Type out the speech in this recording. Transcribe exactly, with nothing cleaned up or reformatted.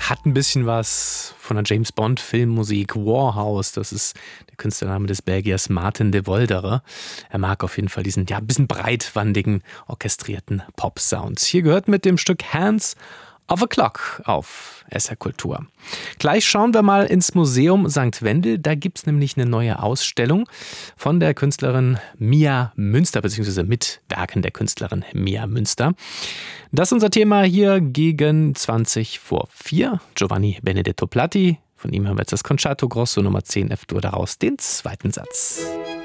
hat ein bisschen was von der James Bond Filmmusik. Warhouse, das ist der Künstlername des Belgiers Martin de Volderer. Er mag auf jeden Fall diesen ja ein bisschen breitwandigen, orchestrierten Pop-Sound. Hier gehört mit dem Stück Hands of a Clock auf S R Kultur. Gleich schauen wir mal ins Museum Sankt Wendel. Da gibt es nämlich eine neue Ausstellung von der Künstlerin Mia Münster, beziehungsweise mit Werken der Künstlerin Mia Münster. Das ist unser Thema hier gegen zwanzig vor vier. Giovanni Benedetto Platti, von ihm haben wir jetzt das Concerto Grosso Nummer zehn F-Dur, daraus den zweiten Satz.